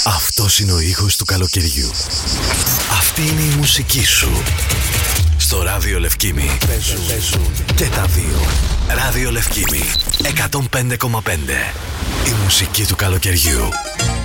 Αυτός είναι ο ήχος του καλοκαιριού. Αυτή είναι η μουσική σου. Στο Ράδιο Λευκήμη παίζουν και τα δύο. Ράδιο Λευκήμη 105,5. Η μουσική του καλοκαιριού.